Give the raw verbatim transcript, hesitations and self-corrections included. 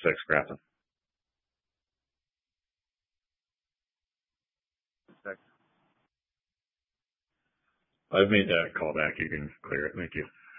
six Grafton. I've made that call back. You can clear it. Thank you.